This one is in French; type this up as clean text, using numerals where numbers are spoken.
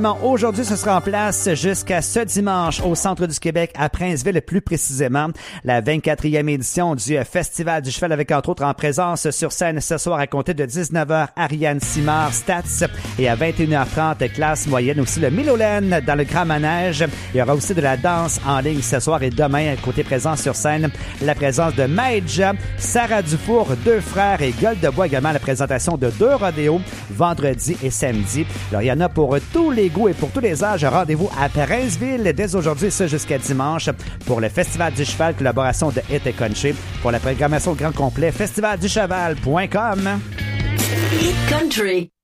Aujourd'hui, ce sera en place jusqu'à ce dimanche au centre du Québec, à Princeville plus précisément. La 24e édition du Festival du cheval avec entre autres en présence sur scène ce soir à compter de 19h, Ariane Simard, Stats, et à 21h30, classe moyenne. Aussi le Milolène dans le Grand Manège. Il y aura aussi de la danse en ligne ce soir et demain, côté présence sur scène, la présence de Maïdja, Sarah Dufour, deux frères et Gueule de Bois également, la présentation de deux rodéos vendredi et samedi. Alors, il y en a pour tous les goûts et pour tous les âges. Rendez-vous à Princeville dès aujourd'hui, ça jusqu'à dimanche, pour le Festival du Cheval, collaboration de Hit et Country. Pour la programmation grand complet, festivalducheval.com. Hit Country.